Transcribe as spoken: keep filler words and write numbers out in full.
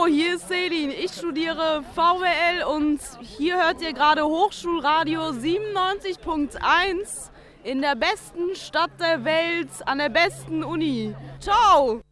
Hallo, hier ist Selin. Ich studiere V W L und hier hört ihr gerade Hochschulradio siebenundneunzig Punkt eins in der besten Stadt der Welt, an der besten Uni. Ciao!